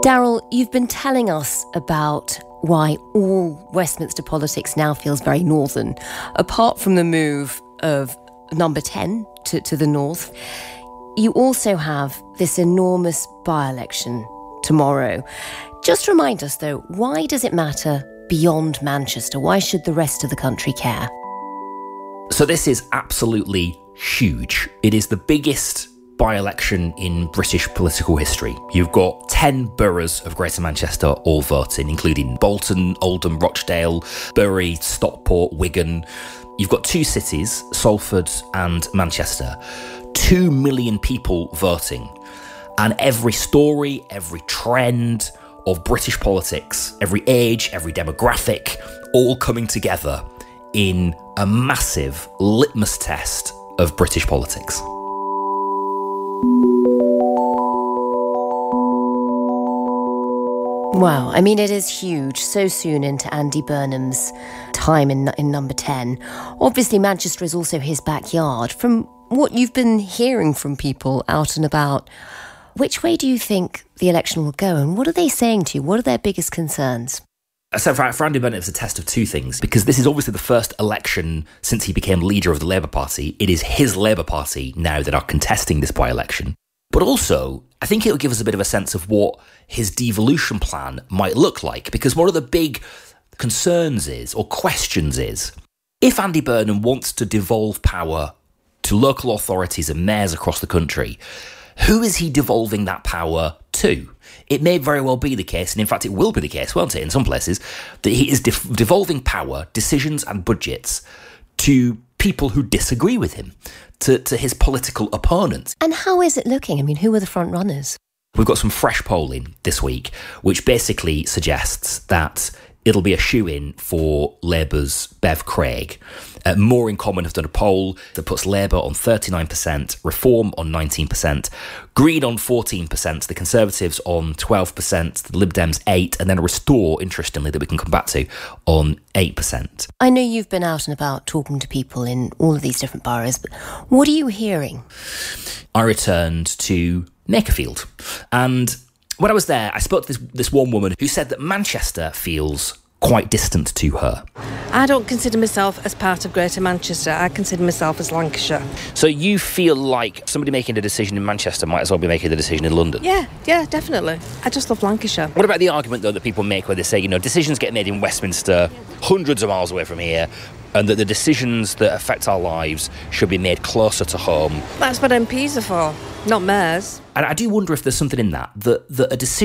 Daryl, you've been telling us about why all Westminster politics now feels very northern, apart from the move of number 10 to the north. You also have this enormous by-election tomorrow. Just remind us, though, why does it matter beyond Manchester? Why should the rest of the country care? So this is absolutely huge. It is the biggest by-election in British political history. You've got 10 boroughs of Greater Manchester all voting, including Bolton, Oldham, Rochdale, Bury, Stockport, Wigan. You've got two cities, Salford and Manchester. 2 million people voting. And every story, every trend of British politics, every age, every demographic, all coming together in a massive litmus test of British politics. Wow, I mean, it is huge, so soon into Andy Burnham's time in number 10. Obviously, Manchester is also his backyard. From what you've been hearing from people out and about, which way do you think the election will go, and what are they saying to you? What are their biggest concerns? So for Andy Burnham, it's a test of two things, because this is obviously the first election since he became leader of the Labour Party. It is his Labour Party now that are contesting this by-election. But also, I think it'll give us a bit of a sense of what his devolution plan might look like, because one of the big concerns is, or questions is, if Andy Burnham wants to devolve power to local authorities and mayors across the country, who is he devolving that power to? It may very well be the case, and in fact it will be the case, won't it, in some places, that he is devolving power, decisions and budgets to people who disagree with him, to his political opponents. And how is it looking? I mean, who are the front runners? We've got some fresh polling this week, which basically suggests that it'll be a shoe-in for Labour's Bev Craig. More in Common have done a poll that puts Labour on 39%, Reform on 19%, Green on 14%, the Conservatives on 12%, the Lib Dems 8%, and then Restore, interestingly, that we can come back to, on 8%. I know you've been out and about talking to people in all of these different boroughs, but what are you hearing? I returned to Makerfield, and when I was there, I spoke to this one woman who said that Manchester feels quite distant to her. I don't consider myself as part of Greater Manchester. I consider myself as Lancashire. So you feel like somebody making a decision in Manchester might as well be making the decision in London? Yeah, definitely. I just love Lancashire. What about the argument, though, that people make where they say, decisions get made in Westminster, hundreds of miles away from here, and that the decisions that affect our lives should be made closer to home? That's what MPs are for, not mayors. And I do wonder if there's something in that a decision